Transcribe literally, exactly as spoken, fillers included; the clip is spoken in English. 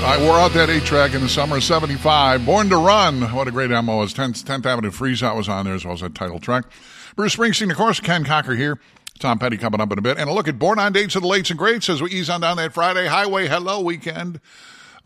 I wore out that eight track in the summer of seventy-five. Born to Run. What a great demo. Was tenth, tenth Avenue Freeze Out was on there as well as that title track. Bruce Springsteen, of course, Ken Cocker here. Tom Petty coming up in a bit. And a look at Born on Dates of the Lates and Greats as we ease on down that Friday highway. Hello, weekend.